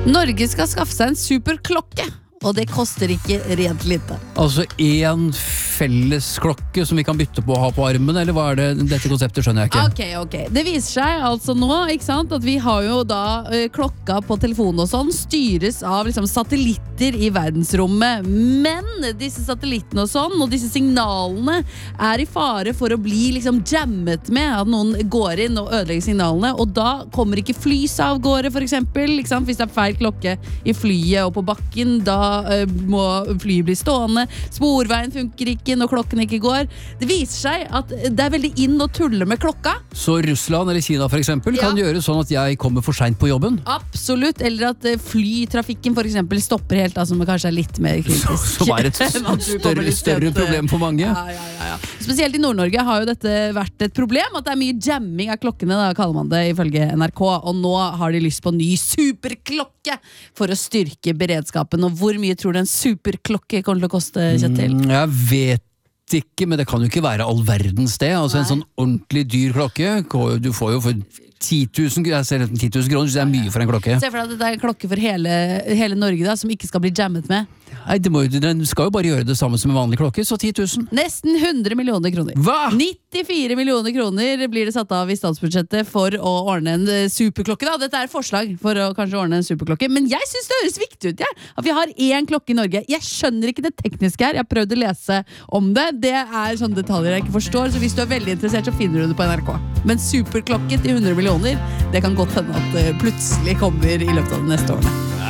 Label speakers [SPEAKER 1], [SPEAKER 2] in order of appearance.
[SPEAKER 1] Norge skal skaffe seg en superklokke, og det koster ikke rent lite.
[SPEAKER 2] Altså en felles klokke som vi kan bytte på å ha på armen, eller hva det? Dette konseptet skjønner jeg ikke.
[SPEAKER 1] Ok. Det viser seg altså nå, ikke sant, at vi har jo da klokka på telefonen og sånn, styres av liksom satellitter i verdensrommet, men disse satellittene og sånn, og disse signalene er i fare for å bli liksom jammet med at noen går inn og ødelegger signalene, og da kommer ikke flys av gårde for eksempel, ikke sant? Hvis det er feil klokke i flyet og på bakken, da må flyet bli stående, sporveien funker ikke når klokken ikke går. Det viser seg at det er veldig inn å tulle med klokka.
[SPEAKER 2] Så Russland eller Kina for eksempel kan gjøre sånn at jeg kommer for sent på jobben?
[SPEAKER 1] Absolutt, eller at flytrafikken for eksempel stopper helt, som kanskje er litt mer kritisk.
[SPEAKER 2] Som er et større problem for mange.
[SPEAKER 1] Ja. Spesielt i Nord-Norge har jo dette vært et problem, at det er mye jamming av klokkene, da kaller man det ifølge NRK, og nå har de lyst på en ny superklokke for å styrke beredskapen. Og hvor mye tror du en superklokke kommer til å koste, Kjetil?
[SPEAKER 2] Jeg vet ikke, men det kan jo ikke være all verdens det. Altså en sånn ordentlig dyr klokke, du får jo for 10 000 kroner, så det er mye for en klokke.
[SPEAKER 1] Se for deg at det er en klokke for hele Norge da, som ikke skal bli jammet med.
[SPEAKER 2] Nei, den skal jo bare gjøre det samme som en vanlig klokke, så 10 000.
[SPEAKER 1] Nesten 100 millioner kroner.
[SPEAKER 2] Hva?
[SPEAKER 1] 94 millioner kroner blir det satt av i statsbudsjettet for å ordne en superklokke da. Dette er forslag for å kanskje ordne en superklokke, men jeg synes det høres viktig ut, at vi har en klokke i Norge. Jeg skjønner ikke det tekniske her, jeg har prøvd å lese om det. Det er sånne detaljer jeg ikke forstår, så hvis du er veldig interessert så finner du det på NRK. Men superklokke til 100 millioner, det kan godt hende at det plutselig kommer i løpet av de neste årene.